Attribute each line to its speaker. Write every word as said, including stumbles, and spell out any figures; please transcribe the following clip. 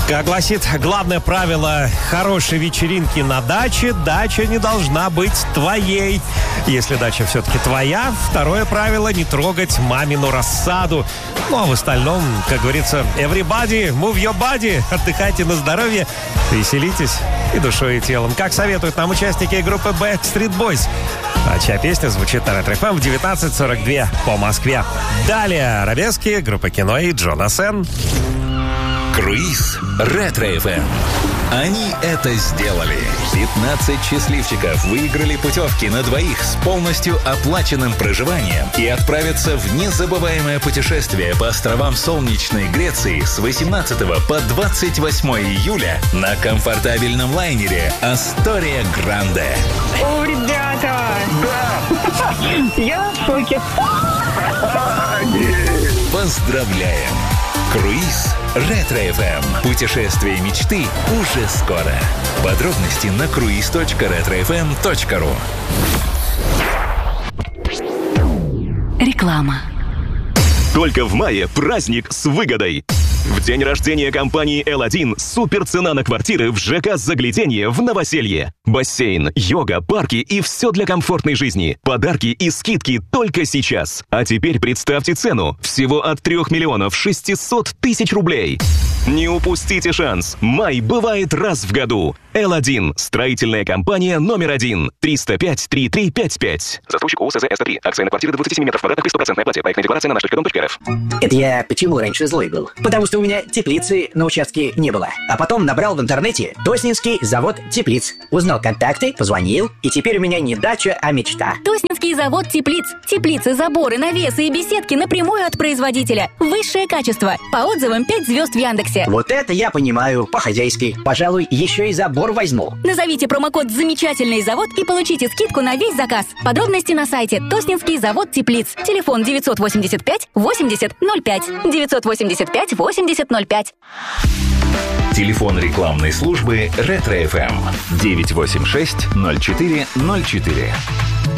Speaker 1: Как гласит главное правило хорошей вечеринки на даче, дача не должна быть твоей. Если дача все-таки твоя, второе правило — не трогать мамину рассаду. Ну а в остальном, как говорится, everybody, move your body, отдыхайте на здоровье, веселитесь и душой, и телом. Как советуют нам участники группы Backstreet Boys. А чья песня звучит на Ретро эф эм в девятнадцать сорок два по Москве. Далее арабески, группа Кино и Джона Сен.
Speaker 2: Круиз Ретро эф эм. Они это сделали. пятнадцать счастливчиков выиграли путевки на двоих с полностью оплаченным проживанием и отправятся в незабываемое путешествие по островам солнечной Греции с восемнадцатого по двадцать восьмое июля на комфортабельном лайнере «Астория Гранде».
Speaker 3: О, ребята!
Speaker 2: Да!
Speaker 3: Я в шоке.
Speaker 2: Поздравляем! Круиз Ретро эф эм. Путешествие мечты уже скоро. Подробности на круиз точка ретро эф эм точка ру.
Speaker 4: Реклама.
Speaker 5: Только в мае праздник с выгодой. В день рождения компании эл один супер цена на квартиры в ЖК «Загляденье» в Новоселье. Бассейн, йога, парки и все для комфортной жизни. Подарки и скидки только сейчас. А теперь представьте цену. Всего от трех миллионов шестисот тысяч рублей. Не упустите шанс. Май бывает раз в году. эл один. Строительная компания номер один. триста пять тридцать три пятьдесят пять. Застройщик ООО СЗ «Эста три». Акция на квартиры до двадцати семи метров квадратных при стопроцентной оплате. Проектная декларация на наш точка дом точка эр эф.
Speaker 6: Это я почему раньше злой был? Потому что у меня теплицы на участке не было. А потом набрал в интернете Тоснинский завод теплиц. Узнал контакты, позвонил, и теперь у меня не дача, а мечта.
Speaker 4: Тоснинский завод теплиц. Теплицы, заборы, навесы и беседки напрямую от производителя. Высшее качество. По отзывам пять звезд в Яндексе.
Speaker 6: Вот это я понимаю, по-хозяйски. Пожалуй, еще и забор возьму.
Speaker 4: Назовите промокод «Замечательный завод» и получите скидку на весь заказ. Подробности на сайте Тоснинский завод теплиц. Телефон девятьсот восемьдесят пять восемьдесят ноль пять. девятьсот восемьдесят пять восемьдесят ноль пять.
Speaker 2: Телефон рекламной службы Ретро эф эм девять восемь шесть ноль четыре ноль четыре.